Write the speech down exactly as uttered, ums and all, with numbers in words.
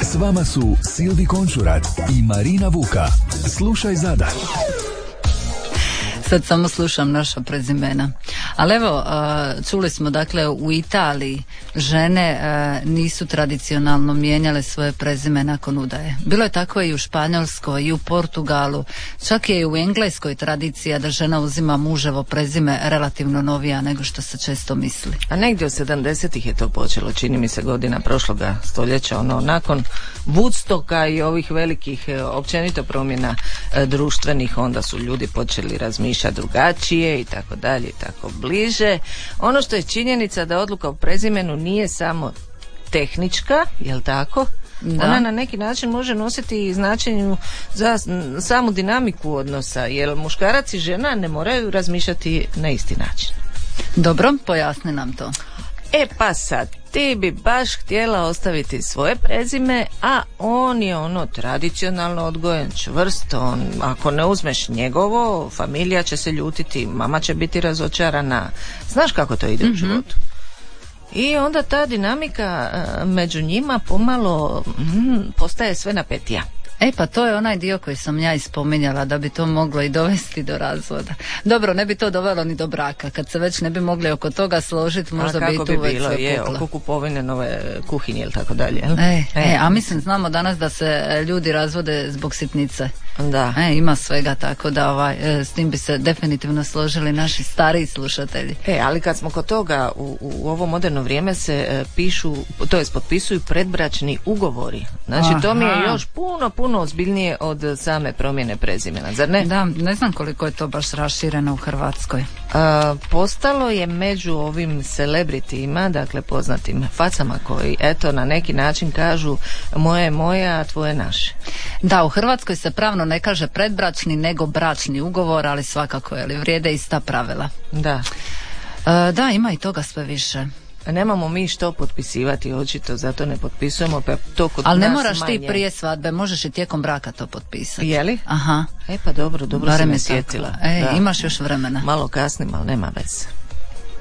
S vama su Silvi Končurat i Marina Vuka. Slušaj Zadar. Sad samo slušam naša prezimena. Ali evo, čuli smo dakle u Italiji žene nisu tradicionalno mijenjale svoje prezime nakon udaje. Bilo je tako i u Španjolskoj i u Portugalu. Čak je i u Engleskoj tradicija da žena uzima muževo prezime relativno novija nego što se često misli. A negdje od sedamdesetih je to počelo, čini mi se godina prošloga stoljeća, ono nakon Woodstocka i ovih velikih općenito promjena društvenih, onda su ljudi počeli razmišljati drugačije i tako dalje i tako bliže. Ono što je činjenica da odluka o prezimenu nije samo tehnička, jel tako? Da. Ona na neki način može nositi i značenju za samu dinamiku odnosa, jer muškarac i žena ne moraju razmišljati na isti način. Dobro, pojasni nam to. E pa sad, ti bi baš htjela ostaviti svoje prezime, a on je ono tradicionalno odgojen, čvrst, on, ako ne uzmeš njegovo, familija će se ljutiti, mama će biti razočarana, znaš kako to ide mm-hmm. u životu. I onda ta dinamika uh, među njima pomalo mm, postaje sve napetija. E pa to je onaj dio koji sam ja ispominjala da bi to moglo i dovesti do razvoda. Dobro, ne bi to dovelo ni do braka. Kad se već ne bi mogli oko toga složiti, možda bi i tu bi već bilo, sve je, puklo. Oko kupovine nove kuhinje ili tako dalje. E, e, a mislim, znamo danas da se ljudi razvode zbog sitnice. Da. E, ima svega, tako da ovaj, s tim bi se definitivno složili naši stariji slušatelji. E, ali kad smo kod toga, u, u ovo moderno vrijeme se e, pišu, to jest potpisuju predbračni ugovori. Znači, Aha. to mi je još puno, puno ozbiljnije od same promjene prezimena, zar ne? Da, ne znam koliko je to baš rašireno u Hrvatskoj. A, postalo je među ovim celebritima, dakle poznatim facama koji, eto, na neki način kažu moje je moja, a tvoje naše. Da, u Hrvatskoj se pravno ne kaže predbračni nego bračni ugovor, ali svakako je li vrijede ista pravila. Da. E, da, ima i toga sve više. Nemamo mi što potpisivati, očito, zato ne potpisujemo, pa to kod ali nas ne moraš manje. Ti prije svadbe, možeš i tijekom braka to potpisati. Je li? Aha. E pa dobro, dobro Barem si me sjetila. E, imaš još vremena. Malo kasnim, ali nema veze.